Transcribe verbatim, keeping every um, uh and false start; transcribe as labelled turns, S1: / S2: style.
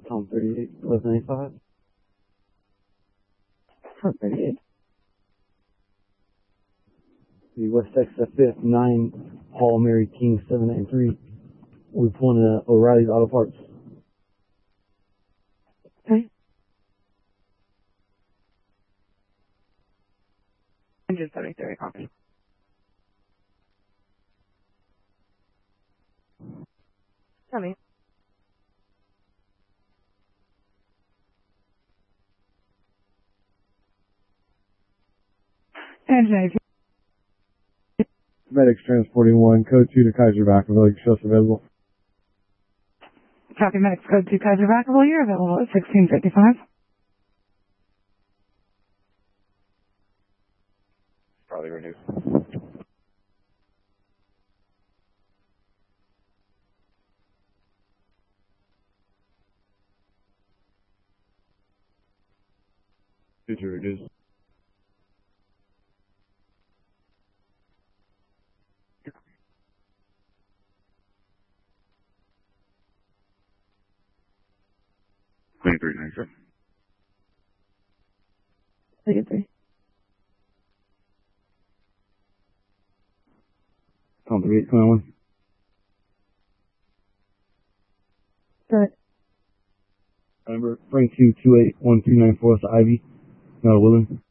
S1: Tom thirty-eight, West ninety-five. Tom thirty-eight. The West Texas fifth, nine, Paul Mary King, seven nine three. With one of O'Reilly's Auto Parts.
S2: Okay. Engine seventy-three, copy. Tell me. Engine eighteen.
S3: Medics transporting one, code two to Kaiser Vacaville, show us available.
S2: Copy, medics code two Kaiser Vacaville, you're available at sixteen fifty-five.
S4: Probably reduced. Did you reduce? twenty-three ninety-seven.
S2: thirty-three.
S1: Tom thirty-eight, twenty-one.
S2: Good.
S1: Remember, Frank two two eight one three nine four, that's Ivy. Not a Willen.